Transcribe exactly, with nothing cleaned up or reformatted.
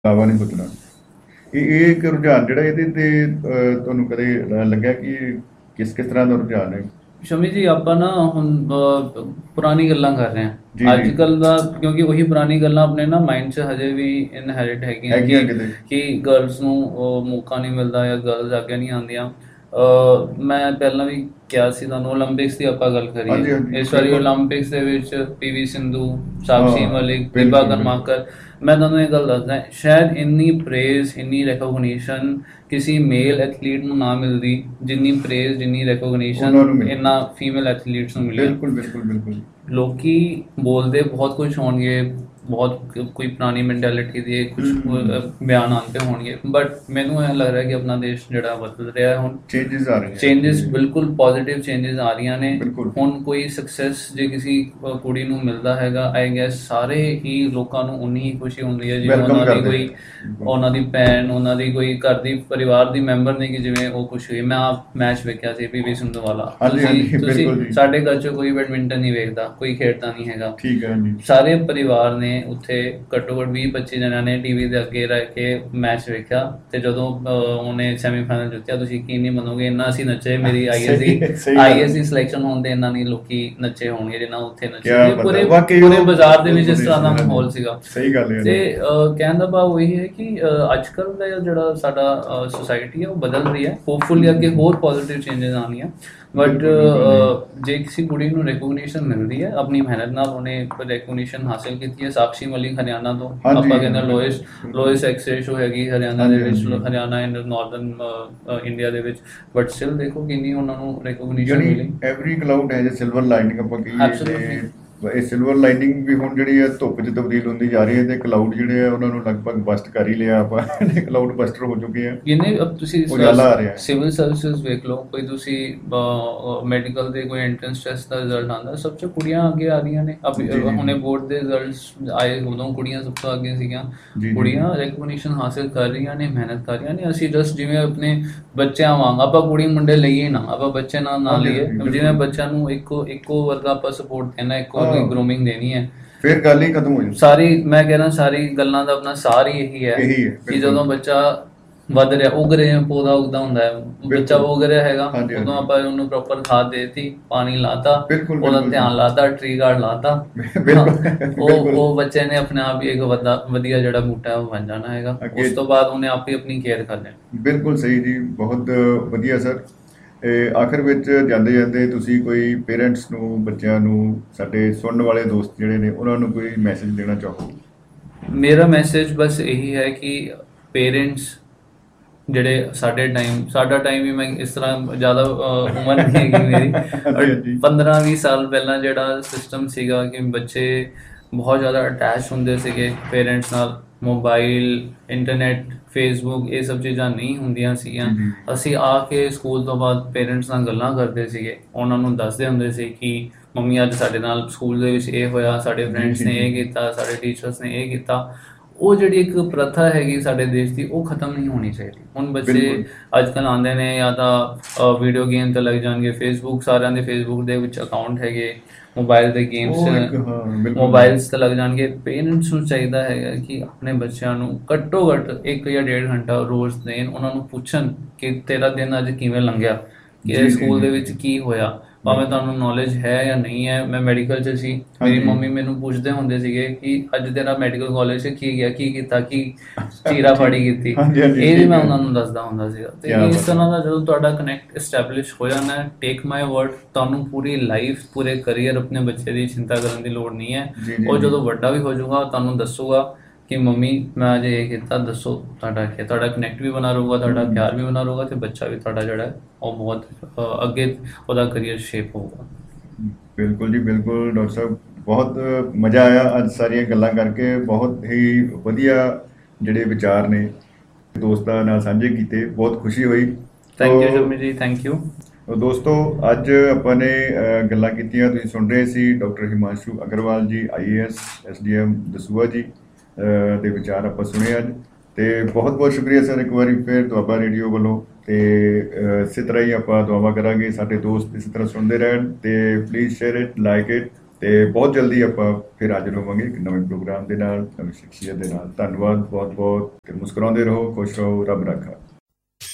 ਲਾਵਾ ਨਹੀਂ ਪੁੱਛਣਾ। ਇਹ ਇਹ ਇੱਕ ਰੁਝਾਨ ਜਿਹੜਾ ਇਹਦੇ ਤੇ ਅਹ, ਤੁਹਾਨੂੰ ਕਦੇ ਲ- ਲੱਗਿਆ ਕਿ ਕਿਸ ਕਿਸ ਤਰ੍ਹਾਂ ਦਾ ਰੁਝਾਨ ਹੈ? ਸ਼ਮੀ ਜੀ, ਆਪਾਂ ਨਾ ਹੁਣ ਅਹ, ਪੁਰਾਣੀ ਗੱਲਾਂ ਕਰ ਰਹੇ ਜੀ ਹਾਂ ਜੀ। ਅੱਜ ਕੱਲ ਦਾ, ਕਿਉਂਕਿ ਉਹੀ ਪੁਰਾਣੀ ਗੱਲਾਂ ਆਪਣੇ ਨਾ ਮਾਈਂਡ 'ਚ ਹਜੇ ਵੀ ਇਨਹੈਰਿਟ ਹੈਗੀਆਂ ਹੈਗੀਆਂ ਕਿ ਕਿਤੇ। ਕਿ ਗਰਲਸ ਨੂੰ ਉਹ ਮੌਕਾ ਨਹੀਂ ਮਿਲਦਾ ਜਾਂ ਗਰਲਸ ਅੱਗੇ ਨਹੀਂ ਆਉਂਦੀਆਂ। ਅਹ, ਮੈਂ ਪਹਿਲਾਂ ਵੀ ਕਿਹਾ ਸੀ ਤੁਹਾਨੂੰ, ਓਲੰਪਿਕਸ ਦੀ ਆਪਾਂ ਗੱਲ ਕਰੀਏ, ਹਾਂਜੀ ਹਾਂਜੀ ਇਸ ਵਾਰੀ ਬਿਲਕੁਲ। ਓਲੰਪਿਕਸ ਦੇ ਵਿੱਚ ਪੀਵੀ ਸਿੰਧੂ, ਸਾਕਸ਼ੀ ਹਾਂ ਮਲਿਕ, ਦੀਪਾ ਬਿਲਕੁਲ ਬਿਲਕੁਲ। ਕਰਮਾਕਰ, ਮੈਂ ਤੁਹਾਨੂੰ ਇਹ ਗੱਲ ਦੱਸਦਾ, ਸ਼ਾਇਦ ਇੰਨੀ ਪ੍ਰੇਜ਼, ਇੰਨੀ ਰਿਕੋਗਨੀਸ਼ਨ ਕਿਸੇ ਮੇਲ ਐਥਲੀਟ ਨੂੰ ਨਾ ਮਿਲਦੀ ਜਿੰਨੀ ਪ੍ਰੇਜ਼, ਜਿੰਨੀ ਉਹਨਾਂ ਰਿਕੋਗਨੀਸ਼ਨ ਨੂੰ ਮਿਲ ਇਹਨਾਂ ਫੀਮੇਲ ਐਥਲੀਟਸ ਨੂੰ ਮਿਲੀ ਆ। ਬਿਲਕੁਲ ਬਿਲकुल ਬਿਲकुल। ਲੋਕੀ ਬੋਲਦੇ ਬਹੁਤ ਕੁਝ ਹੋਣਗੇ, ਬਹੁਤ ਕ- ਕੋਈ ਪੁਰਾਣੀ ਮੈਂਟੈਲਿਟੀ ਦੇ ਕੁਝ ਬਿਆਨ ਆਉਂਦੇ ਹੋਣਗੇ, ਬਟ ਮੈਨੂੰ ਇਹ ਲੱਗ ਰਿਹਾ ਕਿ ਆਪਣਾ ਦੇਸ਼ ਜਿਹੜਾ ਬਦਲ ਰਿਹਾ ਹੈ ਹੁਣ। ਚੇਂजेस ਆ ਰਹੀਆਂ ਚੇਂजेस ਬਿਲਕੁਲ ਪੋਜ਼ਿਟਿਵ ਚੇਂजेस ਆ ਰਹੀਆਂ ਨੇ। ਬਿਲਕੁਲ। ਹੁਣ ਕੋਈ ਸਕਸੈਸ ਜੇ ਕਿਸੇ ਅ, ਕੁੜੀ ਨੂੰ ਮਿਲਦਾ ਹੈਗਾ, ਆਈ ਗੈਸ ਸਾਰੇ ਹੀ ਲੋਕਾਂ ਨੂੰ ਉਨੀ ਹੀ ਖੁਸ਼ੀ ਹੁੰਦੀ ਹੈ ਜਿਵੇਂ ਵੈਲਕਮ ਉਹਨਾਂ ਦੀ ਕਰਦੇ ਕੋਈ, ਬਿਲਕੁਲ। ਉਹਨਾਂ ਦੀ ਭੈਣ, ਉਹਨਾਂ ਦੀ ਕੋਈ ਘਰ ਦੀ ਪਰਿਵਾਰ ਦੀ ਮੈਂਬਰ ਨੇ, ਕਿ ਜਿਵੇਂ ਉਹ ਖੁਸ਼ ਹੋਈ। ਮੈਂ ਆਪ ਮੈਚ ਵੇਖਿਆ ਸੀ ਪੀਵੀ ਸਿੰਧੂ ਵਾਲਾ। ਹਾਂਜੀ ਹਾਂਜੀ ਤੁਸੀਂ ਤੁਸੀਂ ਬਿਲਕੁਲ ਜੀ। ਸਾਡੇ ਘਰ 'ਚ ਕੋਈ ਬੈਡਮਿੰਟਨ ਨਹੀਂ ਵੇਖਦਾ, ਕੋਈ ਖੇਡਦਾ ਨਹੀਂ ਹੈਗਾ। ਠੀਕ ਹੈ ਜੀ। ਸਾਰੇ ਪਰਿਵਾਰ ਨੇ ਉੱਥੇ ਘੱਟੋ ਘੱਟ ਵੀਹ ਪੱਚੀ ਜਣਿਆਂ ਨੇ ਟੀਵੀ ਦੇ ਅੱਗੇ ਰਹਿ ਕੇ ਮੈਚ ਵੇਖਿਆ, ਤੇ ਜਦੋਂ ਅਹ, ਉਹਨੇ ਸੈਮੀਫਾਈਨਲ ਜਿੱਤਿਆ, ਤੁਸੀਂ ਯਕੀਨ ਨਹੀਂ ਮੰਨੋਗੇ, ਇੰਨਾ ਅਸੀਂ ਨੱਚੇ। ਮੇਰੀ ਆਈਐਸ ਸਹੀ ਦੀ ਸਹੀ ਗੱਲ ਹੈ। ਆਈਐਸ ਦੀ ਸਿਲੈਕਸ਼ਨ ਹੋਣ ਤੇ ਇੰਨਾ ਨਹੀਂ ਲੋਕੀ ਨੱਚੇ ਹੋਣਗੇ ਜਿੰਨਾ ਉੱਥੇ ਨੱਚੇ ਕਿਆ ਸੀ। ਪਤਾ, ਪੂਰੇ ਵਾਕਈ ਪੂਰੇ ਉਹ ਬਾਜ਼ਾਰ ਦੇ ਉਹ ਵਿੱਚ ਇਸ ਤਰ੍ਹਾਂ ਦਾ ਹਾਂਜੀ, ਮਾਹੌਲ ਸੀਗਾ। ਸਹੀ ਗੱਲ ਹੈ ਤੇ ਜੀ। ਅਹ, ਕਹਿਣ ਦਾ ਭਾਵ ਉਹੀ ਹੈ ਕਿ ਅਹ, ਅੱਜ ਕੱਲ੍ਹ ਦਾ ਜਿਹੜਾ ਸਾਡਾ ਸੋਸਾਇਟੀ ਹੈ ਉਹ ਬਦਲ ਰਹੀ ਹੈ। ਹੋਪਫੁਲੀ ਅੱਗੇ ਹੋਰ ਪੋਜ਼ਿਟਿਵ ਚੇਂਜਸ ਆਉਣੀਆਂ, ਬਟ ਬਿਲਕੁਲ, ਬਿਲਕੁਲ ਜੇ ਕਿਸੇ ਕੁੜੀ ਨੂੰ ਰਿਕੋਗਨੀਸ਼ਨ ਮਿਲਦੀ ਹੈ, ਆਪਣੀ ਮਿਹਨਤ ਨਾਲ ਉਹਨੇ ਰਿਕੋਗਨੀਸ਼ਨ ਹਾਸਿਲ ਕੀਤੀ ਹੈ। ਸਾਕਸ਼ੀ ਮਲਿਕ ਹਰਿਆਣਾ ਤੋਂ, ਹਾਂਜੀ, ਆਪਾਂ ਕਹਿੰਦੇ ਬਿਲਕੁਲ, ਲੋਇਸ ਬਿਲਕੁਲ। ਲੋਇਸ ਐਕਸਰੇਸ਼ੋ ਹੈਗੀ ਹਰਿਆਣਾ ਦੇ ਹਾਂਜੀ, ਵਿੱਚ, ਹਾਂਜੀ। ਹਰਿਆਣਾ ਐਂਡ ਨਾਰਦਰਨ ਇੰਡੀਆ ਦੇ ਵਿੱਚ, ਬਟ ਸਟਿਲ ਦੇਖੋ ਕਿੰਨੀ ਉਹਨਾਂ ਨੂੰ ਰਿਕੋਗਨੀਸ਼ਨ ਯਾਨੀ ਮਿਲੀ। Every cloud has a silver lining ਆਪਾਂ ਕਹੀਏ ਐਬਸੋਲੂਟਲੀ। ਤੇ ਇਹ ਸਿਲਵਰ ਲਾਈਨਿੰਗ ਵੀ ਹੁਣ ਜਿਹੜੀ ਹੈ ਧੁੱਪ 'ਚ ਤਬਦੀਲ ਹੁੰਦੀ ਜਾ ਰਹੀ ਹੈ ਤੇ ਕਲਾਊਡ ਜਿਹੜੇ ਆ ਉਹਨਾਂ ਨੂੰ ਲਗਭਗ ਬਸਟ ਕਰ ਹੀ ਲਿਆ ਆਪਾਂ ਕਲਾਊਡ ਬਸਟਰ ਹੋ ਚੁੱਕੇ ਆ। ਜਿਹਨੇ ਅਬ ਤੁਸੀਂ ਉਜਾਲਾ ਆ ਰਿਹਾ ਹੈ। ਸਿਵਲ ਸਰਵਿਸਿਜ਼ ਵੇਖ ਲਓ, ਕੋਈ ਤੁਸੀਂ ਮੈਡੀਕਲ ਦੇ ਕੋਈ ਐਂਟਰੈਂਸ ਟੈਸਟ ਦਾ ਰਿਜ਼ਲਟ ਆਉਂਦਾ, ਸਭ 'ਚ ਕੁੜੀਆਂ ਅੱਗੇ ਆ ਰਹੀਆਂ ਨੇ। ਅਬ ਜੀ, ਜੀ, ਹੁਣੇ ਜੀ। ਬੋਰਡ ਦੇ ਰਿਜ਼ਲਟਸ ਆਏ, ਉਦੋਂ ਕੁੜੀਆਂ ਸਭ ਤੋਂ ਅੱਗੇ ਸੀਗੀਆਂ। ਜੀ, ਜੀ, ਕੁੜੀਆਂ ਜੀ। ਰਿਕਗਨੀਸ਼ਨ ਹਾਸਿਲ ਕਰ ਰਹੀਆਂ ਨੇ, ਮਿਹਨਤ ਕਰ ਰਹੀਆਂ ਨੇ। ਅਸੀਂ ਜਸਟ ਜਿਵੇਂ ਆਪਣੇ ਬੱਚਿਆਂ ਵਾਂਗ, ਆਪਾਂ ਕੁੜੀ ਮੁੰਡੇ ਲਈਏ ਨਾ, ਆਪਾਂ ਬੱਚੇ ਨਾਲ ਨਾ ਹਾਂਜੀ, ਲਈਏ, ਹਾਂਜੀ, ਜਿਵੇਂ ਬਿਲਕੁਲ। ਬੱਚਿਆਂ ਨੂੰ ਇੱਕੋ ਇੱਕੋ ਵਰਗਾ ਆਪਾਂ ਸਪੋਰਟ ਦੇਣਾ, ਇੱਕੋ ਵਰਗੀ ਹਾਂ ਗਰੂਮਿੰਗ ਦੇਣੀ ਹੈ। ਫਿਰ ਗੱਲ ਹੀ ਖਤਮ ਹੋ ਜਾਂਦੀ। ਸਾਰੀ, ਮੈਂ ਕਹਿ ਰਿਹਾ ਸਾਰੀ ਗੱਲਾਂ ਦਾ ਆਪਣਾ ਸਾਰ ਹੀ ਇਹੀ ਹੈ ਇਹੀ ਹੈ ਕਿ ਬਿਲਕੁਲ। ਜਦੋਂ ਬੱਚਾ ਵੱਧ ਰਿਹਾ, ਉਗ ਰਿਹਾ, ਪੌਦਾ ਉੱਗਦਾ ਹੁੰਦਾ ਹੈ, ਬੱਚਾ ਬਿਲਕੁਲ। ਉਗ ਰਿਹਾ ਹੈਗਾ, ਹਾਂਜੀ, ਉਦੋਂ ਹਾਂਜੀ। ਆਪਾਂ ਉਹਨੂੰ ਪ੍ਰੋਪਰ ਖਾਦ ਦੇਤੀ, ਪਾਣੀ ਲਾਤਾ, ਬਿਲकुल, ਉਹਦਾ बिल्कुल जी। ਧਿਆਨ ਲਾਤਾ, ਟਰੀ ਗਾਰਡ ਲਾਤਾ। ਹਾਂ, बिल्कुल, ਉਹ बिल्कुल। ਉਹ ਬੱਚੇ ਨੇ ਆਪਣੇ ਆਪ ਹੀ ਇੱਕ ਵੱਡਾ ਵਧੀਆ ਜਿਹੜਾ ਬੂਟਾ ਹੈ ਉਹ ਬਣ ਜਾਣਾ ਹੈਗਾ। ਅੱਗੇ ਉਸ ਤੋਂ ਬਾਅਦ ਉਹਨੇ ਆਪ ਹੀ ਆਪਣੀ ਕੇਅਰ ਕਰ ਲੈਣੀ। ਬਿਲਕੁਲ ਸਹੀ ਜੀ, ਬਹੁਤ ਵਧੀਆ ਸਰ। ਇਹ ਆਖਿਰ ਵਿੱਚ ਜਾਂਦੇ ਜਾਂਦੇ ਤੁਸੀਂ ਕੋਈ ਪੇਰੈਂਟਸ ਨੂੰ, ਬੱਚਿਆਂ ਨੂੰ, ਸਾਡੇ ਸੁਣਨ ਵਾਲੇ ਦੋਸਤ ਜਿਹੜੇ ਨੇ ਉਹਨਾਂ ਨੂੰ ਕੋਈ ਮੈਸੇਜ ਦੇਣਾ ਚਾਹੋ? ਮੇਰਾ ਮੈਸੇਜ ਬਸ ਇਹੀ ਹੈ ਕਿ ਪੇਰੈਂਟਸ ਜਿਹੜੇ ਸਾਡੇ ਟਾਈਮ, ਸਾਡਾ ਟਾਈਮ ਵੀ, ਮੈਂ ਇਸ ਤਰ੍ਹਾਂ ਜ਼ਿਆਦਾ ਅਹ, ਉਮਰ ਨਹੀਂ ਹੈਗੀ ਮੇਰੀ, ਹਾਂਜੀ ਹਾਂਜੀ। ਪੰਦਰਾਂ ਵੀਹ ਸਾਲ ਪਹਿਲਾਂ ਜਿਹੜਾ ਸਿਸਟਮ ਸੀਗਾ ਕਿ ਬੱਚੇ ਬਹੁਤ ਜ਼ਿਆਦਾ ਅਟੈਚ ਹੁੰਦੇ ਸੀਗੇ ਪੇਰੈਂਟਸ ਨਾਲ। ਮੋਬਾਈਲ, ਇੰਟਰਨੈਟ, ਫੇਸਬੁੱਕ, ਇਹ ਸਭ ਚੀਜ਼ਾਂ ਨਹੀਂ ਹੁੰਦੀਆਂ ਸੀਗੀਆਂ। ਜੀ ਜੀ। ਅਸੀਂ ਆ ਕੇ ਸਕੂਲ ਤੋਂ ਬਾਅਦ ਪੇਰੈਂਟਸ ਨਾਲ ਗੱਲਾਂ ਕਰਦੇ ਸੀਗੇ, ਉਹਨਾਂ ਨੂੰ ਦੱਸਦੇ ਹੁੰਦੇ ਸੀ ਕਿ ਮੰਮੀ ਅੱਜ ਸਾਡੇ ਨਾਲ ਸਕੂਲ ਦੇ ਵਿੱਚ ਇਹ ਹੋਇਆ, ਸਾਡੇ ਜੀ ਫਰੈਂਡਸ ਜੀ ਨੇ ਜੀ। ਇਹ ਕੀਤਾ, ਸਾਡੇ ਟੀਚਰਸ ਨੇ ਇਹ ਕੀਤਾ। ਉਹ ਜਿਹੜੀ ਇੱਕ ਪ੍ਰਥਾ ਹੈਗੀ ਸਾਡੇ ਦੇਸ਼ ਦੀ, ਉਹ ਖਤਮ ਨਹੀਂ ਹੋਣੀ ਚਾਹੀਦੀ। ਹੁਣ ਬੱਚੇ ਬਿਲਕੁਲ। ਅੱਜ ਕੱਲ੍ਹ ਆਉਂਦੇ ਨੇ, ਜਾਂ ਤਾਂ ਵੀਡੀਓ ਗੇਮ 'ਤੇ ਲੱਗ ਜਾਣਗੇ, ਫੇਸਬੁੱਕ, ਸਾਰਿਆਂ ਦੇ ਫੇਸਬੁੱਕ ਦੇ ਵਿੱਚ ਅਕਾਊਂਟ ਹੈਗੇ, ਮੋਬਾਈਲ ਦੇ ਗੇਮਸ, ਉਹ ਇੱਕ ਹਾਂ ਬਿਲਕੁਲ। ਮੋਬਾਈਲਸ 'ਤੇ ਲੱਗ ਜਾਣਗੇ। ਪੇਰੈਂਟਸ ਨੂੰ ਚਾਹੀਦਾ ਹੈਗਾ ਕਿ ਆਪਣੇ ਬੱਚਿਆਂ ਨੂੰ ਘੱਟੋ ਘੱਟ ਇੱਕ ਜਾਂ ਡੇਢ ਘੰਟਾ ਰੋਜ਼ ਦੇਣ, ਉਹਨਾਂ ਨੂੰ ਪੁੱਛਣ ਕਿ ਤੇਰਾ ਦਿਨ ਅੱਜ ਕਿਵੇਂ ਲੰਘਿਆ, ਕਿ ਜੀ ਇਹ ਜੀ ਸਕੂਲ ਜੀ ਦੇ ਜੀ। ਵਿੱਚ ਕੀ ਹੋਇਆ। ਭਾਵੇਂ ਤੁਹਾਨੂੰ ਨੌਲੇਜ ਹੈ ਜਾਂ ਨਹੀਂ ਹੈ, ਮੈਂ ਮੈਡੀਕਲ 'ਚ ਸੀ, ਮੇਰੀ ਹਾਂਜੀ। ਮੰਮੀ ਮੈਨੂੰ ਪੁੱਛਦੇ ਹੁੰਦੇ ਸੀਗੇ ਕਿ ਅੱਜ ਤੇਰਾ ਮੈਡੀਕਲ ਕਾਲਜ 'ਚ ਕੀ ਗਿਆ, ਕੀ ਕੀਤਾ, ਕੀ ਚੀਰਾ ਫਾੜੀ ਕੀਤੀ, ਹਾਂਜੀ ਹਾਂਜੀ ਇਹ ਵੀ ਠੀਕ ਮੈਂ ਹੈ। ਉਹਨਾਂ ਨੂੰ ਦੱਸਦਾ ਹੁੰਦਾ ਸੀਗਾ। ਤੇ ਕਿਆ ਇਸ ਬਾਤ ਹੈ। ਤਰ੍ਹਾਂ ਦਾ ਜਦੋਂ ਤੁਹਾਡਾ ਕਨੈਕਟ ਐਸਟੈਬਲਿਸ਼ ਹੋ ਜਾਣਾ ਹੈ, ਟੇਕ ਮਾਈ ਵਰਡ, ਤੁਹਾਨੂੰ ਪੂਰੀ ਲਾਈਫ, ਪੂਰੇ ਕਰੀਅਰ ਆਪਣੇ ਬੱਚੇ ਦੀ ਚਿੰਤਾ ਕਰਨ ਦੀ ਲੋੜ ਨਹੀਂ ਹੈ। ਜੀ ਜੀ ਉਹ ਜੀ। ਜਦੋਂ ਵੱਡਾ ਵੀ ਹੋ ਜਾਊਗਾ, ਤੁਹਾਨੂੰ ਦੱਸੂਗਾ ਕਿ ਮੰਮੀ ਮੈਂ ਅੱਜ ਇਹ ਕੀਤਾ, ਦੱਸੋ ਤੁਹਾਡਾ ਕੀ, ਤੁਹਾਡਾ ਕਨੈਕਟ ਵੀ ਬਣਾ ਰਹੂਗਾ, ਤੁਹਾਡਾ ਹਮ। ਪਿਆਰ ਵੀ ਬਣਾ ਰਹੂਗਾ, ਤੇ ਬੱਚਾ ਵੀ ਤੁਹਾਡਾ ਜਿਹੜਾ ਹੈ ਉਹ ਬਹੁਤ ਅ, ਅੱਗੇ ਉਹਦਾ ਕਰੀਅਰ ਸ਼ੇਪ ਹੋਊਗਾ। ਬਿਲਕੁਲ ਜੀ ਬਿਲਕੁਲ ਡਾਕਟਰ ਸਾਹਿਬ, ਬਹੁਤ ਮਜ਼ਾ ਆਇਆ ਅੱਜ ਸਾਰੀਆਂ ਗੱਲਾਂ ਕਰਕੇ। ਬਹੁਤ ਹੀ ਵਧੀਆ ਜਿਹੜੇ ਵਿਚਾਰ ਨੇ ਦੋਸਤਾਂ ਨਾਲ ਸਾਂਝੇ ਕੀਤੇ, ਬਹੁਤ ਖੁਸ਼ੀ ਹੋਈ। ਥੈਂਕ ਯੂ ਤੋ ਸ਼ਮੀ ਜੀ, ਥੈਂਕ ਯੂ। ਦੋਸਤੋ, ਅੱਜ ਆਪਾਂ ਨੇ ਅ, ਗੱਲਾਂ ਕੀਤੀਆਂ, ਤੁਸੀਂ ਸੁਣ ਰਹੇ ਸੀ ਡਾਕਟਰ ਹਿਮਾਂਸ਼ੂ ਅਗਰਵਾਲ ਜੀ, ਆਈ A S, S D M Dasuya ਜੀ ਅ, ਦੇ ਵਿਚਾਰ ਆਪਾਂ ਸੁਣੇ ਅੱਜ। ਤੇ ਬਹੁਤ ਬਹੁਤ ਸ਼ੁਕਰੀਆ ਸਰ ਇੱਕ ਵਾਰੀ ਫਿਰ ਦੁਆਬਾ ਰੇਡੀਓ ਵੱਲੋਂ। ਤੇ ਇਸੇ ਤਰ੍ਹਾਂ ਹੀ ਆਪਾਂ ਦੁਆਵਾਂ ਕਰਾਂਗੇ ਸਾਡੇ ਦੋਸਤ ਇਸੇ ਤਰ੍ਹਾਂ ਸੁਣਦੇ ਰਹਿਣ। ਤੇ please share it, like it, ਤੇ ਬਹੁਤ ਜਲਦੀ ਆਪਾਂ ਫਿਰ ਹਾਜ਼ਰ ਹੋਵਾਂਗੇ ਇੱਕ ਨਵੇਂ ਪ੍ਰੋਗਰਾਮ ਦੇ ਨਾਲ, ਨਵੀਂ ਸ਼ਖਸੀਅਤ ਦੇ ਨਾਲ। ਧੰਨਵਾਦ ਬਹੁਤ ਬਹੁਤ। ਤੇ ਮੁਸਕਰਾਉਂਦੇ ਰਹੋ, ਖੁਸ਼ ਰਹੋ, ਰੱਬ ਰਾਖਾ।